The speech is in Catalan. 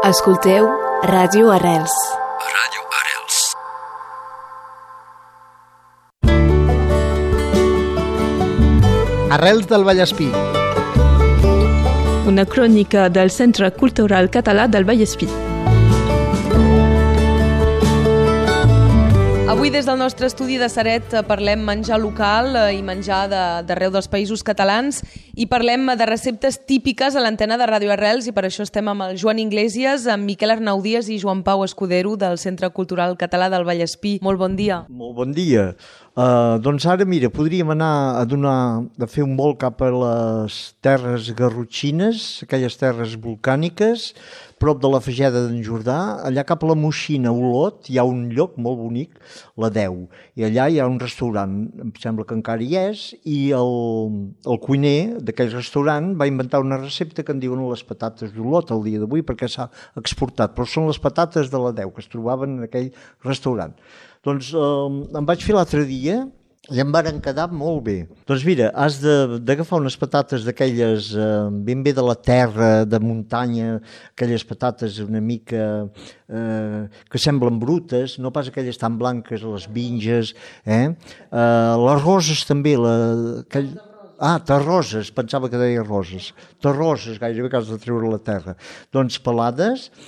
Escolteu Ràdio Arrels. Ràdio Arrels. Arrels del Vallespí. Una crònica del Centre Cultural Català del Vallespí. Avui des del nostre estudi de Ceret parlem menjar local i menjar d'arreu dels països catalans i parlem de receptes típiques a l'antena de Ràdio Arrels i per això estem amb el Joan Iglesias, amb Miquel Arnaudies i Joan Pau Escudero del Centre Cultural Català del Vallespí. Molt bon dia. Molt bon dia. Doncs ara, mira, podríem anar a fer un vol cap a les terres garrotxines, aquelles terres volcàniques, prop de la Fageda d'en Jordà, allà cap a la Moixina, Olot, hi ha un lloc molt bonic, la Deu, i allà hi ha un restaurant, em sembla que encara hi és, i el cuiner d'aquell restaurant va inventar una recepta que en diuen les patates d'Olot al dia d'avui, perquè s'ha exportat, però són les patates de la Deu, que es trobaven en aquell restaurant. Doncs em vaig fer l'altre dia i em varen quedar molt bé. Doncs mira, has d'agafar unes patates d'aquelles ben bé de la terra, de muntanya, aquelles patates una mica que semblen brutes, no pas aquelles tan blanques, les binges, les roses també, terroses, pensava que deia roses. Terroses, gairebé que has de treure la terra. Doncs pelades,